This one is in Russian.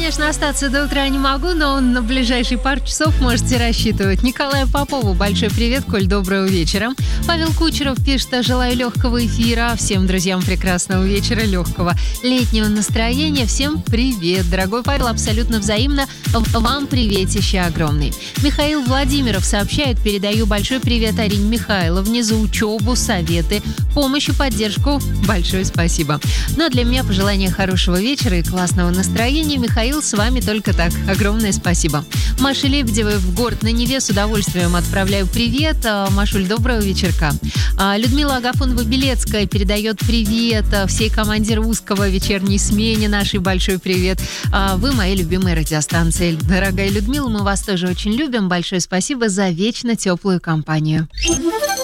конечно, остаться до утра не могу, но на ближайшие пару часов можете рассчитывать. Николаю Попову большой привет, Коль, доброго вечера. Павел Кучеров пишет: желаю легкого эфира. Всем друзьям прекрасного вечера, легкого летнего настроения. Всем привет, дорогой Павел, абсолютно взаимно. Вам приветище огромный. Михаил Владимиров сообщает: передаю большой привет Арине Михайловне за учебу, советы, помощь и поддержку. Большое спасибо. Ну а для меня пожелание хорошего вечера и классного настроения. Михаил, с вами только так. Огромное спасибо. Маше Лебедевой в город на Неве с удовольствием отправляю привет. Машуль, доброго вечерка. Людмила Агафонова-Белецкая передает привет всей команде Русского вечерней смене. Нашей большой привет. Вы мои любимые радиостанции. Дорогая Людмила, мы вас тоже очень любим. Большое спасибо за вечно теплую компанию.